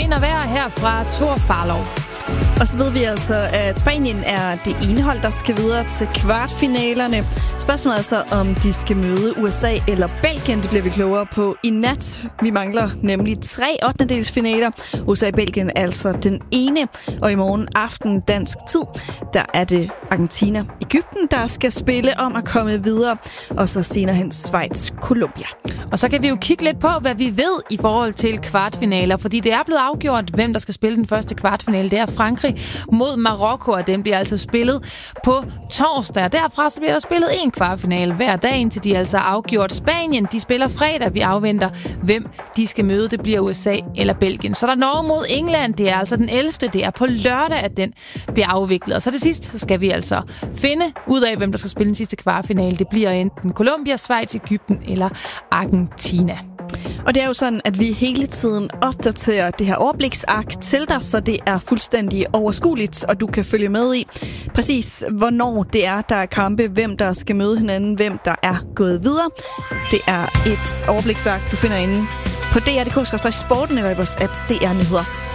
mener vejr her fra Thor Farlov. Og så ved vi altså, at Spanien er det ene hold, der skal videre til kvartfinalerne. Spørgsmålet er så, om de skal møde USA eller Belgien. Det bliver vi klogere på i nat. Vi mangler nemlig 3 8-delsfinaler. USA-Belgien er altså den ene. Og i morgen aften dansk tid, der er det Argentina-Egypten, der skal spille om at komme videre. Og så senere hen Schweiz-Colombia. Og så kan vi jo kigge lidt på, hvad vi ved i forhold til kvartfinaler. Fordi det er blevet afgjort, hvem der skal spille den første kvartfinale. Det er Frankrig mod Marokko, og den bliver altså spillet på torsdag. Derfra så bliver der spillet en kvartfinale hver dag, indtil de altså afgjort. Spanien, de spiller fredag. Vi afventer, hvem de skal møde. Det bliver USA eller Belgien. Så der er Norge mod England. Det er altså den 11. Det er på lørdag, at den bliver afviklet. Og så til sidst, så skal vi altså finde ud af, hvem der skal spille den sidste kvartfinale. Det bliver enten Colombia, Schweiz, Egypten eller Argentina. Og det er jo sådan, at vi hele tiden opdaterer det her overbliksark til dig, så det er fuldstændig overskueligt, og du kan følge med i præcis, hvornår det er, der er kampe, hvem der skal møde hinanden, hvem der er gået videre. Det er et overbliksark, du finder inde på DR.dk/sporten eller i vores app DR Nyheder.